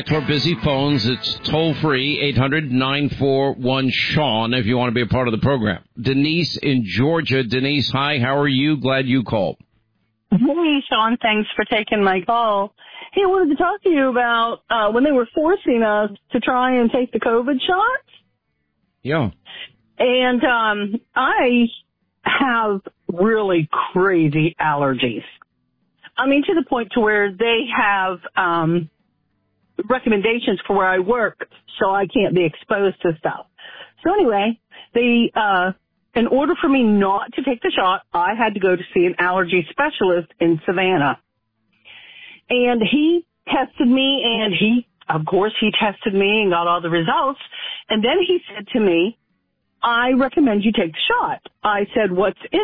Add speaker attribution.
Speaker 1: back to our busy phones. It's toll-free, 800-941-SEAN, if you want to be a part of the program. Denise in Georgia. Denise, hi, how are you? Glad you called.
Speaker 2: Hey, Sean, thanks for taking my call. Hey, I wanted to talk to you about when they were forcing us to try and take the COVID shots.
Speaker 1: Yeah.
Speaker 2: And I have really crazy allergies. I mean, to the point to where they have recommendations for where I work so I can't be exposed to stuff. So anyway, in order for me not to take the shot, I had to go to see an allergy specialist in Savannah. And he tested me, and he tested me and got all the results. And then he said to me, I recommend you take the shot. I said, what's in